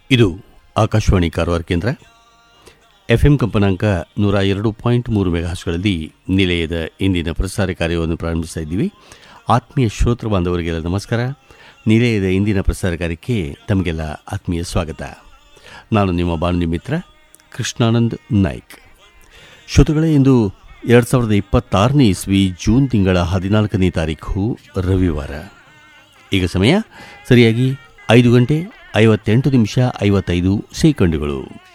ಇದು ಆಕಾಶವಾಣಿ ಕಾರವಾರ ಕೇಂದ್ರ. FM ಕಂಪನಾಂಕ 102.3 ಮೆಗಾಹರ್ಟ್ಸ್ಗಳಲ್ಲಿ ನಿಲಯದ ಇಂದಿನ ಪ್ರಸಾರ ಕಾರ್ಯವನ್ನು ಪ್ರಾರಂಭಿಸ್ತಾ ಇದ್ದೀವಿ. ಆತ್ಮೀಯ ಶ್ರೋತೃ ಬಾಂಧವರಿಗೆಲ್ಲ ನಮಸ್ಕಾರ. ನಿಲಯದ ಇಂದಿನ ಪ್ರಸಾರ ಕಾರ್ಯಕ್ಕೆ ತಮಗೆಲ್ಲ ಆತ್ಮೀಯ ಸ್ವಾಗತ. ನಾನು ನಿಮ್ಮ ಬಾನುಲಿ ಮಿತ್ರ ಕೃಷ್ಣಾನಂದ್ ನಾಯ್ಕ್. ಶ್ರೋತೃಗಳೇ, ಇಂದು 2026ನೇ ಇಸ್ವಿ ಜೂನ್ ತಿಂಗಳ 14ನೇ ತಾರೀಖು ರವಿವಾರ. ಈಗ ಸಮಯ ಸರಿಯಾಗಿ 5 ಗಂಟೆ 58 ನಿಮಿಷ 55 ಸೆಕೆಂಡುಗಳು.